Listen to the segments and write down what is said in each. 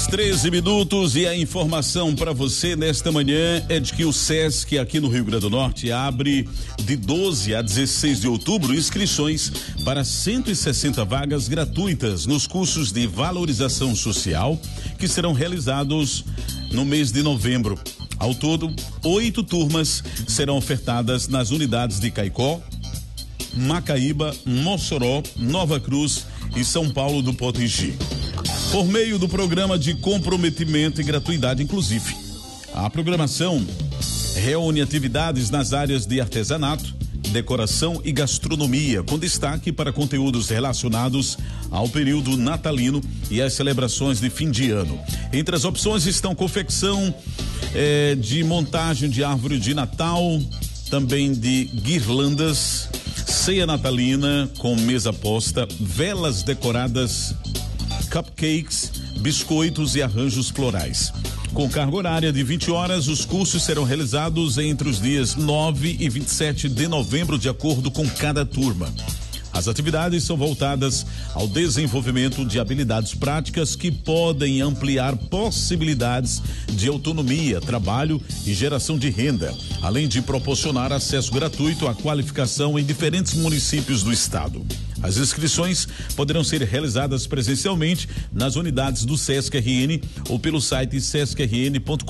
13 minutos e a informação para você nesta manhã é de que o SESC aqui no Rio Grande do Norte abre de 12 a 16 de outubro inscrições para 160 vagas gratuitas nos cursos de valorização social que serão realizados no mês de novembro. Ao todo, 8 turmas serão ofertadas nas unidades de Caicó, Macaíba, Mossoró, Nova Cruz e São Paulo do Potengi, por meio do programa de comprometimento e gratuidade inclusive. A programação reúne atividades nas áreas de artesanato, decoração e gastronomia, com destaque para conteúdos relacionados ao período natalino e às celebrações de fim de ano. Entre as opções estão confecção de montagem de árvore de Natal, também de guirlandas, ceia natalina com mesa posta, velas decoradas, cupcakes, biscoitos e arranjos florais. Com carga horária de 20 horas, os cursos serão realizados entre os dias 9 e 27 de novembro, de acordo com cada turma. As atividades são voltadas ao desenvolvimento de habilidades práticas que podem ampliar possibilidades de autonomia, trabalho e geração de renda, além de proporcionar acesso gratuito à qualificação em diferentes municípios do estado. As inscrições poderão ser realizadas presencialmente nas unidades do SESC-RN ou pelo site sescrn.com.br.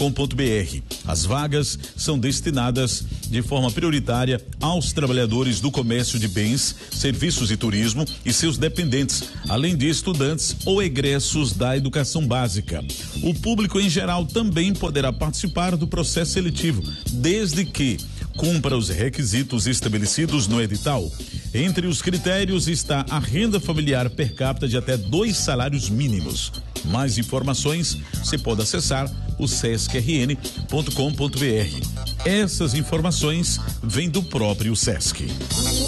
As vagas são destinadas de forma prioritária aos trabalhadores do comércio de bens, serviços e turismo e seus dependentes, além de estudantes ou egressos da educação básica. O público em geral também poderá participar do processo seletivo, desde que cumpra os requisitos estabelecidos no edital. Entre os critérios está a renda familiar per capita de até 2 salários mínimos. Mais informações você pode acessar o sescrn.com.br. Essas informações vêm do próprio SESC.